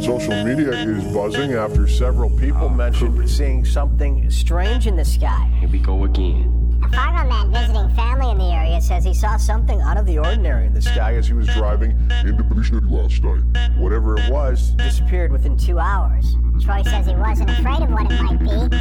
Social media is buzzing after several people mentioned seeing something strange in the sky. Here we go again. A Fargo man visiting family in the area says he saw something out of the ordinary in the sky as he was driving into Bristol last night. Whatever it was, disappeared within 2 hours. Troy says he wasn't afraid of what it might be.